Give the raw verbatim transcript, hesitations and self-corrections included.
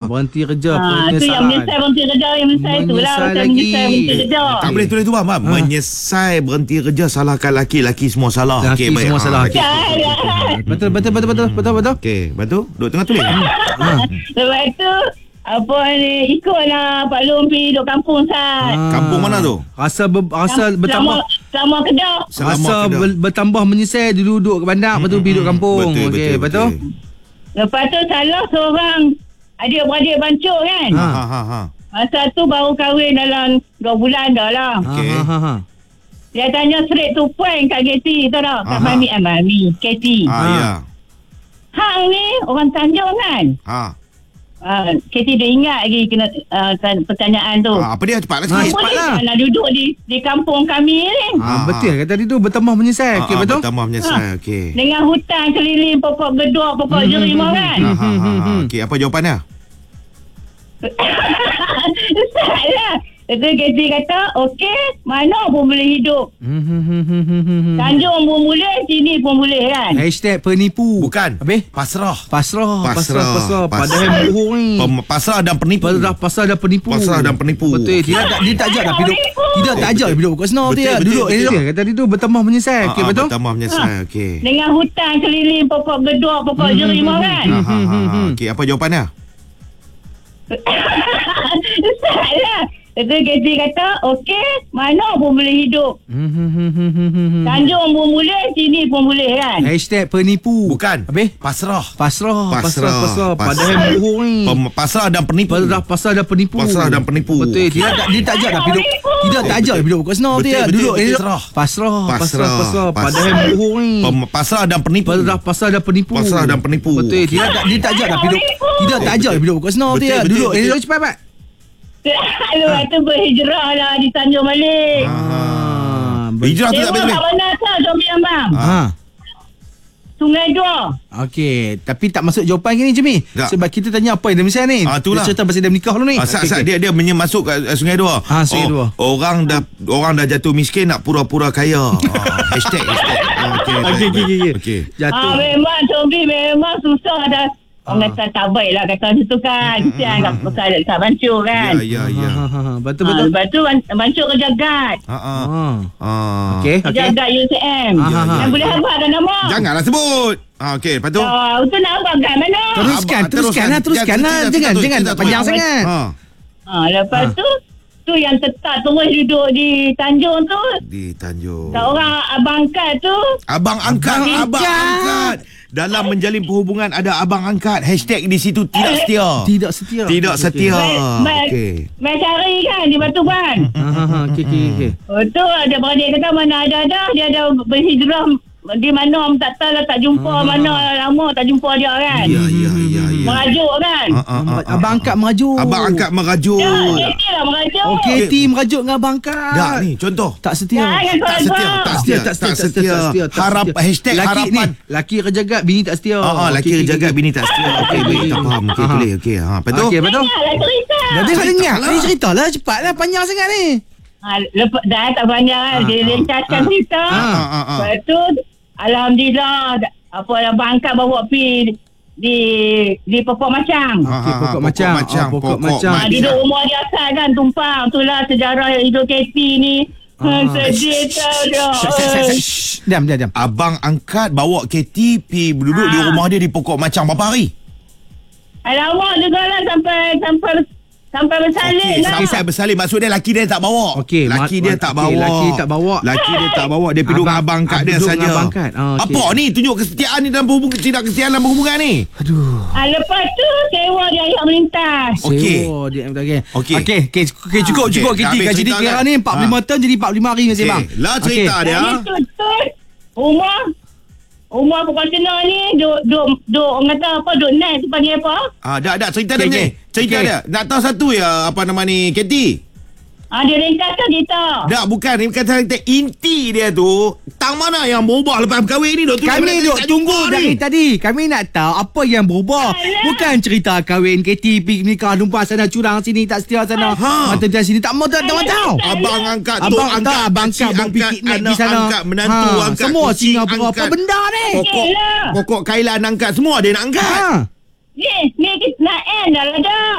berhenti kerja. Ha, tu yang menyesal berhenti kerja, yang menyesal tu lah. Menyesal Macam lagi. menyesal berhenti kerja. Tak boleh tulis tu bang. Ha. Menyesal berhenti kerja, salahkan laki, laki semua salah. Laki Okey, baik. semua Ha, salah. okey. Betul, betul, betul, betul, betul, betul. Okey, lepas tu duduk tengah tulis. Ha. Lepas tu, apa ni, ikutlah Pak Long pergi duduk kampung Sat. Ah. Kampung mana tu? Rasa ber, rasa Selama, bertambah selama Kedah. Selamat rasa Kedah. ber, bertambah menyesal dulu duduk ke bandar, lepas tu pergi duduk kampung. Betul, Okey, betul, lepas tu? betul. Lepas tu salah seorang adik-beradik bancur kan. Ha ha ha. ha. Masa tu baru kahwin dalam dua bulan dah lah. Okey. Ha, ha, ha. Dia tanya straight to point kat K T, tahu tak? Kat Aha. Mami, eh, Mami, K T. Ha Ha. ya. Hang ni orang Tanjung kan? Ha. Uh, K T dia ingat lagi kena uh, pertanyaan tu. Ha, apa dia cepatlah Ha, sikit. cepat. Boleh nak duduk di di kampung kami ni. Ha, betul kata tadi tu bertambah menyesal. Okey, Ha, ha, betul? Bertambah menyesal. Okey. Dengan hutan keliling pokok gedok, pokok Hmm, jerima hmm, kan? Ha ha ha. ha. Okey, apa jawapannya? Salah. Lepas tu K T kata, okey, mana pun boleh hidup. Hmm, hmm, hmm, hmm, hmm, hmm. Tanjung pun boleh, sini pun boleh kan? Hashtag penipu. Bukan. Habis? Pasrah. Pasrah, pasrah, Pasrah, pasrah. pasrah. Padahal bohong ni. Pem- pasrah dan penipu. Pasrah, pasrah dan penipu. Pasrah dan penipu. Betul. Tidak tak dia tak ajak dah hidup. Penipu. Tidak tak ajak hidup kat sana Betul, dia. betul, Duduk betul. dia kata tadi tu bertambah menyesal. Okey, Ha, ha, betul? Bertambah menyesal. Okey. Dengan hutan keliling pokok gedok, pokok Hmm, jerima hmm, kan? Ha ha ha. hmm, ha. hmm. Okey, apa jawapannya? Salah. Lepas tu K T kata, okey, mana pun boleh hidup. Hmm, hmm, hmm, hmm, hmm, hmm. Tanjung pun boleh, sini pun boleh kan? Hashtag penipu. Bukan. Habis? Pasrah. Pasrah, pasrah, Pasrah, pasrah. pasrah. Padahal bohong ni. Pem- pasrah dan penipu. Pasrah, pasrah dan penipu. Pasrah dan penipu. Betul. Dia tak dia tak ajak dah hidup. Penipu. Tidak tak ajak hidup kat sana Betul, dia. betul, Duduk betul. dia. Pasrah. Pasrah, pasrah, Pasrah, pasrah. pasrah. Padahal bohong ni. Pem- pasrah dan penipu. Pasrah, pasrah dan penipu. Pasrah dan penipu. Betul. Dia tak dia tak ajak dah hidup. Penipu. Tidak tak ajak hidup kat sana Betul, dia. betul, Duduk betul. dia cepat cepat. Lepas tu berhijrah lah di Tanjung balik. Ah, Hijrah tu tak Dewa boleh. kat mana tak, Jomi Abang? Ha. Sungai Dua. Okey, tapi tak masuk jawapan gini Jemi. Tak. Sebab kita tanya apa yang dia mesti ni. Ah, itulah. Dia cerita pasal dia menikah dulu ni. Ah, sat, Okey, sat, okey. dia dia menye masuk kat uh, Sungai Dua. Ah, Sungai Dua. Orang dah orang dah jatuh miskin nak pura-pura kaya. Ah, hashtag hashtag. Ah, Okey, Okey, baik, okey, baik. okey. Okey. Jatuh. Ah, memang Jomi memang susah dah. Orang kata tak baik lah kata macam tu kan. Kesian kat, kat, kat Bancur kan. Ya, ya, ya. Ha, ha, ha. Betul Ah, betul. lepas tu Ban- Bancur kerja guard. Ha ah. Ha. Ah. Okey, Kerja okey. guard U T M. Ah, ah, ah. Yang boleh habaq dah nama. Janganlah sebut. Ah, okey, lepas tu. Ah, itu nak habaq guard mana? Teruskan, Ah, teruskan lah, teruskan Jangan- lah. cerita- Jangan, cerita- jangan cerita tak tu. panjang sangat. Ha. Ah, lepas Ah. tu tu yang tetap terus duduk di Tanjung tu. Di Tanjung. Tak orang abang angkat tu. Abang angkat, Abang abang angkat. angkat. Dalam menjalin perhubungan ada abang angkat. Hashtag di situ tidak setia. Tidak setia. Tidak Okey, setia. okey. Mai- mai- Okey. Mai cari kan di Batu Ban. Ha ha ha. Okey okey okey. Oh, tu ada beradik kata mana ada-ada dia ada berhijrah di mana tak tahu lah, tak jumpa Ah. mana lama tak jumpa dia kan. Ya, ya, ya, ya. Merajuk kan. Ah, ah, ah, ah. Abang angkat merajuk. Abang angkat merajuk. Ya, K T lah merajuk. Okey, T merajuk dengan abang angkat. Dah ni contoh. Tak setia. Jangan Tak kau setia, abang. tak setia, tak setia. Harap hashtag laki harapan. Ni, laki kerja gad, bini tak setia. Ah, ah, laki Okey, kerja okey, kat okey. bini tak setia. Okey, baik, tak faham. Okey, Aha. boleh. Okey, ha, lepas tu. Okey, betul. Dengarlah cerita. Dah dia dengar. lah. Ni cerita lah cepatlah, panjang sangat ni. Ha, lepas dah tak banyak kan. Ah, Dia ah, lencaskan ah. cerita. Ah, ah, ah, ah. Lepas tu alhamdulillah da- apa abang angkat bawa pi di di pokok macam. Ha, Okey, ha, ha, pokok macam. macam, Oh, pokok macam. Ha, di duduk rumah dia asal kan tumpang. Itulah sejarah hidup K T ni. Ah. Ha, sedih tau dia. Shh, shh, shh, shh. Diam, diam, diam. Abang angkat bawa K T pi duduk di Ah. rumah dia di pokok macam berapa hari? Alamak juga lah sampai sampai sampai bersalin Okey, lah. sampai bersalin. Maksud dia laki dia tak bawa. Okey, laki mat- dia mat- tak okey, bawa. laki tak bawa. Laki dia tak bawa. Dia duduk dengan Abang- abang angkat ah, dia duduk dengan saja. abang angkat. Ah, okey. Apa ni tunjuk kesetiaan ni dalam berhubungan, tidak kesetiaan dalam berhubungan ni? Aduh. Ha, lepas tu sewa dia ayat melintas. Okey. Sewa dia okey. Okey. Okey, okey, okey, cukup Okey, cukup dah kita habis gaji cerita dikira kan? ni empat puluh lima Ha. tahun jadi empat puluh lima hari masih Okey, bang. lah cerita Okey. dia. Jadi tu tu rumah rumah pokok kena ni duk duk duk orang kata apa duk net tu panggil apa? Ah, dah dah cerita Okey, dia ni. okey. Cerita Okey. dia. Nak tahu satu ya apa nama ni K T? Ah, dia ringkaskan kita. Tak, bukan. Ni kata kita inti dia tu. Tang mana yang berubah lepas berkahwin ni? Dok, tu Kami saya duk tak tunggu jumpa dari ni. tadi. Kami nak tahu apa yang berubah. Alah. Bukan cerita kahwin, K T, pergi nikah, numpang sana, curang sini, tak setia sana. Ha. Mata dia sini, tak mau tak mau tahu. Abang angkat, Abang tok tak, angkat, abang pakcik angkat, abang angkat, piknik di anak sana. angkat, menantu Ha, angkat, semua kucing Singapura, apa angkat. benda ni? Pokok, Yelah. pokok kailan angkat. Semua dia nak angkat. Ha. Ni ni kita nak end dah lah dah.